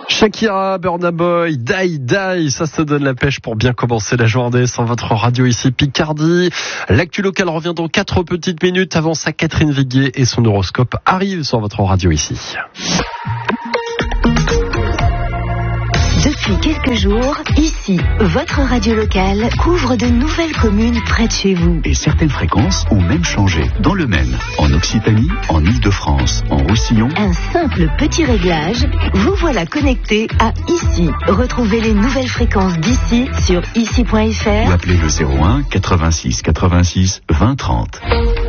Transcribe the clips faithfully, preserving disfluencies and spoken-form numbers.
Shakira, Burna Boy, Die Die, ça se donne la pêche pour bien commencer la journée sans votre radio ici Picardie. L'actu locale revient dans quatre petites minutes. Avant ça, Catherine Viguier et son horoscope arrivent sur votre radio ici. Depuis quelques jours, ici, votre radio locale couvre de nouvelles communes près de chez vous. Et certaines fréquences ont même changé. Dans le Maine, en Occitanie, en Île-de-France, en Roussillon. Un simple petit réglage, vous voilà connecté à Ici. Retrouvez les nouvelles fréquences d'ici sur ici point f r Ou appelez le zéro un quatre-vingt-six quatre-vingt-six vingt trente.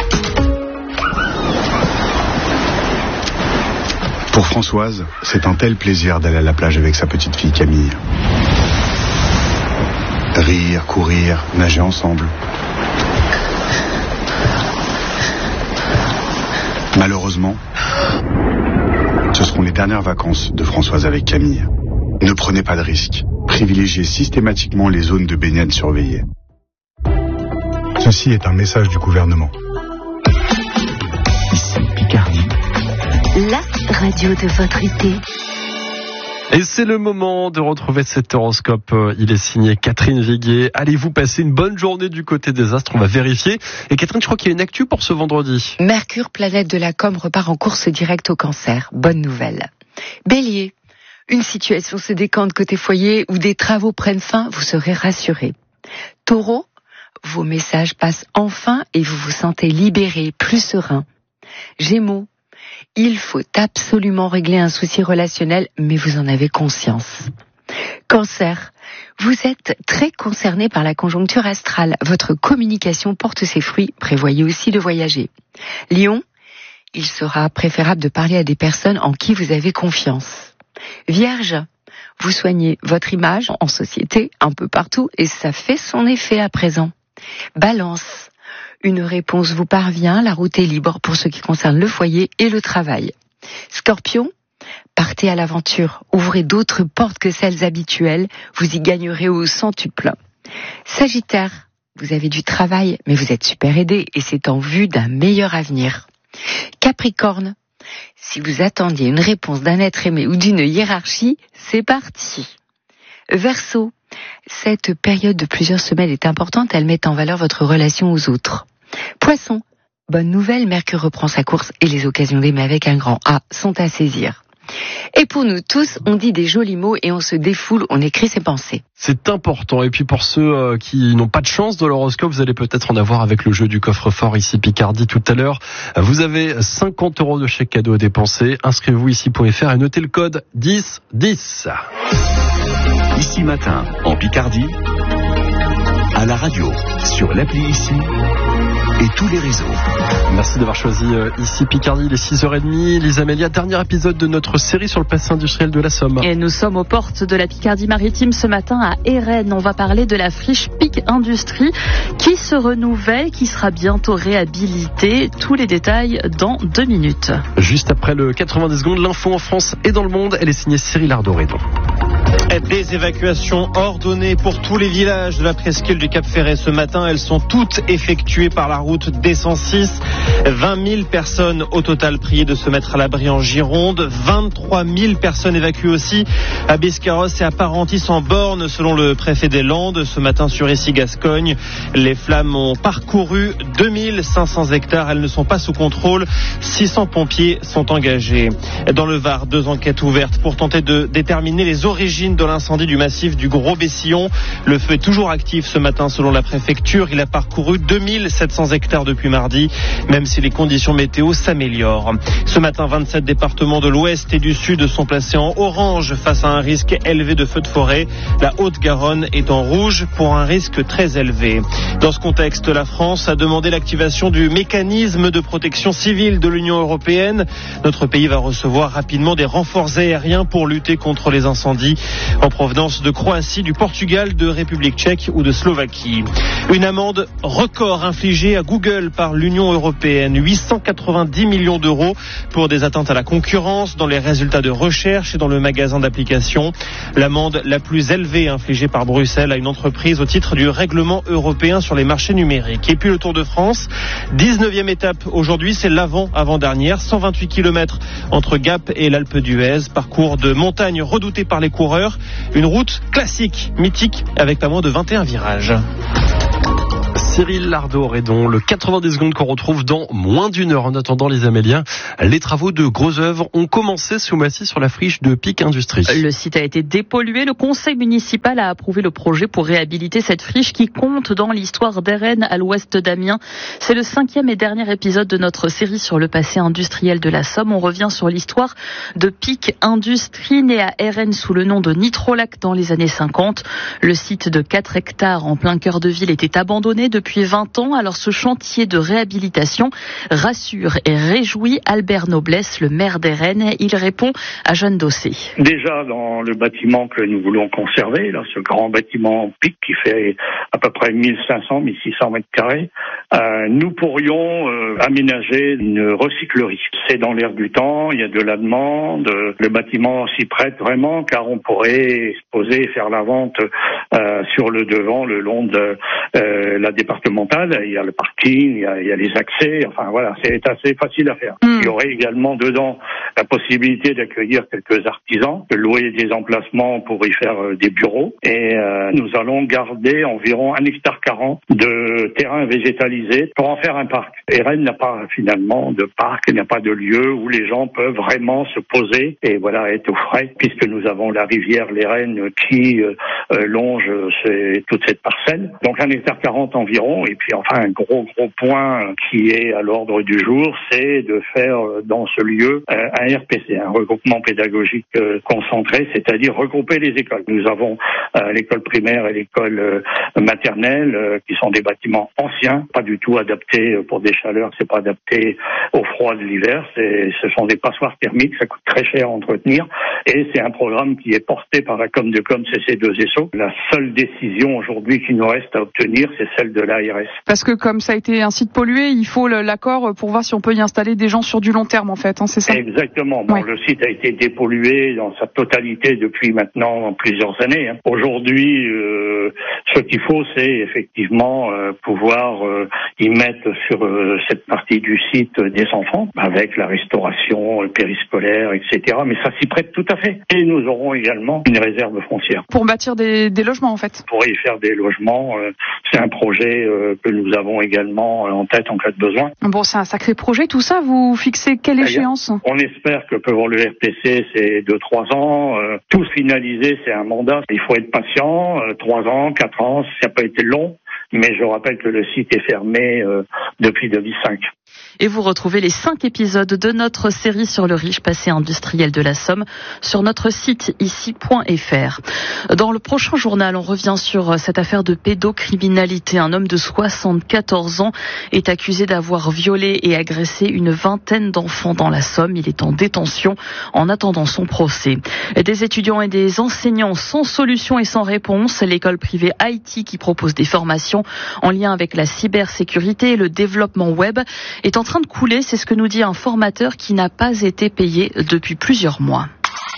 Pour Françoise, c'est un tel plaisir d'aller à la plage avec sa petite fille Camille. Rire, courir, nager ensemble. Malheureusement, ce seront les dernières vacances de Françoise avec Camille. Ne prenez pas de risques. Privilégiez systématiquement les zones de baignade surveillées. Ceci est un message du gouvernement. Ici, Picardie. La radio de votre été. Et c'est le moment de retrouver cet horoscope. Il est signé Catherine Viguier. Allez-vous passer une bonne journée du côté des astres? On va vérifier. Et Catherine, je crois qu'il y a une actu pour ce vendredi. Mercure, planète de la com, repart en course directe au Cancer. Bonne nouvelle. Bélier, une situation se décante côté foyer où des travaux prennent fin, vous serez rassuré. Taureau, vos messages passent enfin et vous vous sentez libéré, plus serein. Gémeaux, il faut absolument régler un souci relationnel, mais vous en avez conscience. Cancer, vous êtes très concerné par la conjoncture astrale. Votre communication porte ses fruits, prévoyez aussi de voyager. Lion, il sera préférable de parler à des personnes en qui vous avez confiance. Vierge, vous soignez votre image en société, un peu partout, et ça fait son effet à présent. Balance, une réponse vous parvient, la route est libre pour ce qui concerne le foyer et le travail. Scorpion, partez à l'aventure, ouvrez d'autres portes que celles habituelles, vous y gagnerez au centuple. Sagittaire, vous avez du travail, mais vous êtes super aidé et c'est en vue d'un meilleur avenir. Capricorne, si vous attendiez une réponse d'un être aimé ou d'une hiérarchie, c'est parti. Verseau, cette période de plusieurs semaines est importante, elle met en valeur votre relation aux autres. Poisson, bonne nouvelle, Mercure reprend sa course et les occasions d'aimer avec un grand A sont à saisir. Et pour nous tous, on dit des jolis mots et on se défoule, on écrit ses pensées. C'est important. Et puis pour ceux euh, qui n'ont pas de chance dans l'horoscope, vous allez peut-être en avoir avec le jeu du coffre-fort ici Picardie tout à l'heure. Vous avez cinquante euros de chèque cadeau à dépenser. Inscrivez-vous ici point f r et notez le code dix dix. Ici matin, en Picardie, à la radio, sur l'appli Ici et tous les réseaux. Merci d'avoir choisi euh, ici Picardie, il est six heures trente. Lisa Amélia, dernier épisode de notre série sur le passé industriel de la Somme. Et nous sommes aux portes de la Picardie maritime ce matin à Erennes. On va parler de la friche Pic Industrie qui se renouvelle, qui sera bientôt réhabilitée. Tous les détails dans deux minutes. Juste après le quatre-vingt-dix secondes, l'info en France et dans le monde, elle est signée Cyril Ardoredon. Des évacuations ordonnées pour tous les villages de la presqu'île du Cap Ferret ce matin. Elles sont toutes effectuées par la route D cent six. vingt mille personnes au total priées de se mettre à l'abri en Gironde. vingt-trois mille personnes évacuées aussi à Biscarrosse et à Parentis-en-Born selon le préfet des Landes. Ce matin sur Issy-Gascogne, les flammes ont parcouru deux mille cinq cents hectares. Elles ne sont pas sous contrôle. six cents pompiers sont engagés. Dans le Var, deux enquêtes ouvertes pour tenter de déterminer les origines de l'incendie du massif du Gros-Bessillon. Le feu est toujours actif ce matin selon la préfecture. Il a parcouru deux mille sept cents hectares depuis mardi, même si les conditions météo s'améliorent. Ce matin, vingt-sept départements de l'Ouest et du Sud sont placés en orange face à un risque élevé de feux de forêt. La Haute-Garonne est en rouge pour un risque très élevé. Dans ce contexte, la France a demandé l'activation du mécanisme de protection civile de l'Union européenne. Notre pays va recevoir rapidement des renforts aériens pour lutter contre les incendies. en provenance de Croatie, du Portugal, de République tchèque ou de Slovaquie. Une amende record infligée à Google par l'Union européenne, huit cent quatre-vingt-dix millions d'euros pour des atteintes à la concurrence dans les résultats de recherche et dans le magasin d'applications. L'amende la plus élevée infligée par Bruxelles à une entreprise au titre du règlement européen sur les marchés numériques. Et puis le Tour de France, dix-neuvième étape aujourd'hui, c'est l'avant-avant-dernière, cent vingt-huit kilomètres entre Gap et l'Alpe d'Huez, parcours de montagne redouté par les coureurs, une route classique, mythique, avec pas moins de vingt et un virages. Cyril Lardot-Redon, le quatre-vingt-dix secondes qu'on retrouve dans moins d'une heure. En attendant, les Améliens, les travaux de gros œuvres ont commencé sous Massy sur la friche de Pic Industrie. Le site a été dépollué. Le conseil municipal a approuvé le projet pour réhabiliter cette friche qui compte dans l'histoire d'Airaines à l'ouest d'Amiens. C'est le cinquième et dernier épisode de notre série sur le passé industriel de la Somme. On revient sur l'histoire de Pic Industrie, né à Airaines sous le nom de Nitrolac dans les années cinquante. Le site de quatre hectares en plein cœur de ville était abandonné depuis Depuis vingt ans, alors ce chantier de réhabilitation rassure et réjouit Albert Noblesse, le maire d'Airaines. Il répond à Jeanne Dossé. Déjà dans le bâtiment que nous voulons conserver, là, ce grand bâtiment Pic qui fait à peu près mille cinq cents à mille six cents mètres carrés, euh, nous pourrions euh, aménager une recyclerie. C'est dans l'air du temps, il y a de la demande, le bâtiment s'y prête vraiment car on pourrait se poser et faire la vente euh, sur le devant, le long de euh, la départementale. Il y a le parking, il y a, il y a les accès, enfin voilà, c'est assez facile à faire. Mmh. Il y aurait également dedans la possibilité d'accueillir quelques artisans, de louer des emplacements pour y faire euh, des bureaux. Et euh, nous allons garder environ un hectare quarante de terrain végétalisé pour en faire un parc. Airaines n'a pas finalement de parc, il n'y a pas de lieu où les gens peuvent vraiment se poser et voilà être au frais, puisque nous avons la rivière l'Airaines qui euh, longe c'est, toute cette parcelle. Donc un hectare quarante environ. Et puis enfin un gros gros point qui est à l'ordre du jour, c'est de faire dans ce lieu un R P C, un regroupement pédagogique concentré, c'est-à-dire regrouper les écoles. Nous avons l'école primaire et l'école maternelle qui sont des bâtiments anciens, pas du tout adaptés pour des chaleurs, c'est pas adapté au froid de l'hiver, c'est, ce sont des passoires thermiques, ça coûte très cher à entretenir et c'est un programme qui est porté par la com de com C C deux S O. La seule décision aujourd'hui qui nous reste à obtenir, c'est celle de l'A R S. Parce que comme ça a été un site pollué, il faut l'accord pour voir si on peut y installer des gens sur du long terme en fait, hein, c'est ça ? Exactement. Bon, ouais. Le site a été dépollué dans sa totalité depuis maintenant plusieurs années. Hein. Aujourd'hui, euh, ce qu'il faut, c'est effectivement euh, pouvoir euh, y mettre sur euh, cette partie du site des enfants, avec la restauration euh, périscolaire, et cetera. Mais ça s'y prête tout à fait. Et nous aurons également une réserve foncière. Pour bâtir des, des logements en fait. Pour y faire des logements, euh, c'est un projet euh, que nous avons également en tête en cas de besoin. Bon, c'est un sacré projet tout ça. Vous fixez quelle échéance ? On espère que pour le R P C, c'est deux trois ans. Euh, tout finalisé, c'est un mandat. Il faut être patient. Euh, trois ans, quatre ans, ça n'a pas été long. Mais je rappelle que le site est fermé euh, depuis deux mille cinq. Et vous retrouvez les cinq épisodes de notre série sur le riche passé industriel de la Somme sur notre site ici point f r. Dans le prochain journal, on revient sur cette affaire de pédocriminalité. Un homme de soixante-quatorze ans est accusé d'avoir violé et agressé une vingtaine d'enfants dans la Somme. Il est en détention en attendant son procès. Des étudiants et des enseignants sans solution et sans réponse. L'école privée I T qui propose des formations en lien avec la cybersécurité et le développement web est en train de couler, c'est ce que nous dit un formateur qui n'a pas été payé depuis plusieurs mois.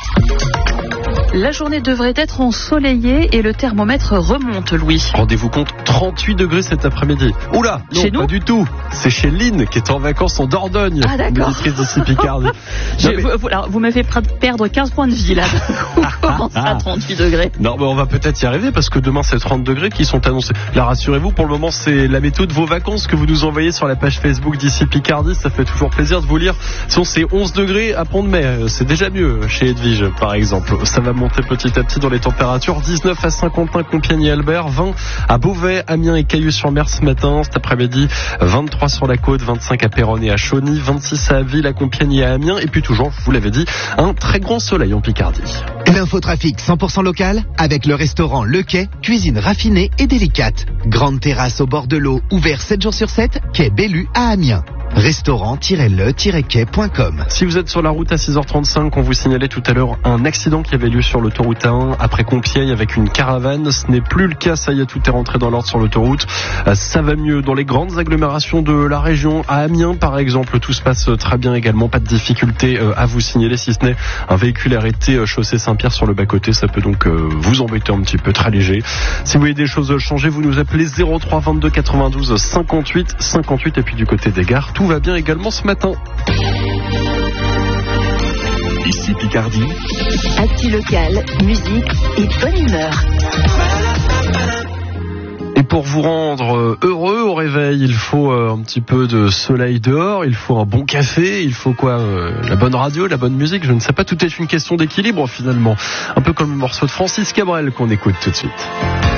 La journée devrait être ensoleillée et le thermomètre remonte, Louis. Rendez-vous compte, trente-huit degrés cet après-midi. Oula, non, chez nous pas du tout. C'est chez Lynn qui est en vacances en Dordogne. Ah d'accord. D'ici Picardie. Je, mais... vous, alors, vous m'avez fait perdre quinze points de vie là. Comment ça, trente-huit degrés? Non, mais on va peut-être y arriver parce que demain c'est trente degrés qui sont annoncés. Là, rassurez-vous, pour le moment c'est la météo de vos vacances que vous nous envoyez sur la page Facebook d'ici Picardie. Ça fait toujours plaisir de vous lire. Sinon c'est onze degrés à Pont-de-Mai. C'est déjà mieux chez Edwige par exemple. Ça va monter petit à petit dans les températures. dix-neuf à Saint-Quentin, Compiègne et Albert, vingt à Beauvais, Amiens et Cailloux-sur-Mer ce matin. Cet après-midi, vingt-trois sur la côte, vingt-cinq à Péronne et à Chauny, vingt-six à Ville, à Compiègne et à Amiens. Et puis toujours, je vous l'avais dit, un très grand soleil en Picardie. L'infotrafic cent pour cent local avec le restaurant Le Quai, cuisine raffinée et délicate. Grande terrasse au bord de l'eau, ouvert sept jours sur sept, quai Bellu à Amiens. restaurant-le-quai point com. Si vous êtes sur la route à six heures trente-cinq, on vous signalait tout à l'heure un accident qui avait lieu sur l'autoroute A un après Compiègne avec une caravane. Ce n'est plus le cas, ça y est, tout est rentré dans l'ordre sur l'autoroute. Ça va mieux dans les grandes agglomérations de la région. À Amiens, par exemple, tout se passe très bien également. Pas de difficulté à vous signaler, si ce n'est un véhicule arrêté chaussée Saint-Pierre sur le bas-côté. Ça peut donc vous embêter un petit peu, très léger. Si vous voyez des choses changer, vous nous appelez zéro trois vingt-deux quatre-vingt-douze cinquante-huit cinquante-huit. Et puis du côté des gares, tout va bien également ce matin. Ici Picardie. Actu local, musique et bonne humeur. Et pour vous rendre heureux au réveil, il faut un petit peu de soleil dehors, il faut un bon café, il faut quoi, la bonne radio, la bonne musique, je ne sais pas, tout est une question d'équilibre finalement. Un peu comme le morceau de Francis Cabrel qu'on écoute tout de suite.